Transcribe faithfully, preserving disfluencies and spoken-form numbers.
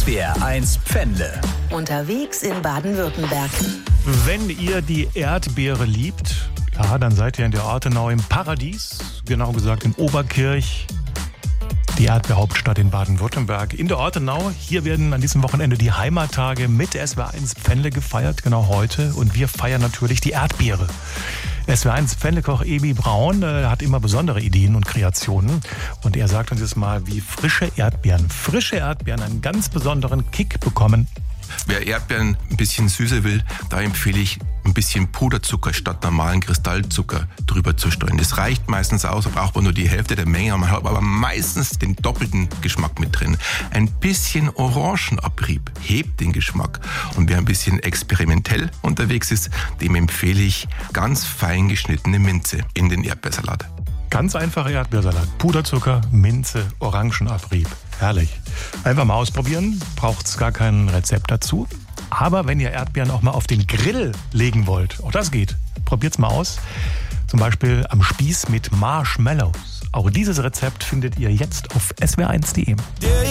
S W R eins Pfändle. Unterwegs in Baden-Württemberg. Wenn ihr die Erdbeere liebt, ja, dann seid ihr in der Ortenau im Paradies, genau gesagt in Oberkirch, die Erdbeerhauptstadt in Baden-Württemberg. In der Ortenau, hier werden an diesem Wochenende die Heimattage mit S W R eins Pfändle gefeiert, genau heute. Und wir feiern natürlich die Erdbeere. S W R eins Pfändlekoch Ebi Braun äh, hat immer besondere Ideen und Kreationen. Und er sagt uns jetzt mal, wie frische Erdbeeren, frische Erdbeeren einen ganz besonderen Kick bekommen. Wer Erdbeeren ein bisschen süßer will, da empfehle ich ein bisschen Puderzucker statt normalen Kristallzucker drüber zu streuen. Das reicht meistens aus, da braucht man nur die Hälfte der Menge, man hat aber meistens den doppelten Geschmack mit drin. Ein bisschen Orangenabrieb hebt den Geschmack. Und wer ein bisschen experimentell unterwegs ist, dem empfehle ich ganz fein geschnittene Minze in den Erdbeersalat. Ganz einfacher Erdbeersalat. Puderzucker, Minze, Orangenabrieb. Herrlich. Einfach mal ausprobieren. Braucht es gar kein Rezept dazu. Aber wenn ihr Erdbeeren auch mal auf den Grill legen wollt, auch das geht. Probiert's mal aus. Zum Beispiel am Spieß mit Marshmallows. Auch dieses Rezept findet ihr jetzt auf S W R eins punkt de.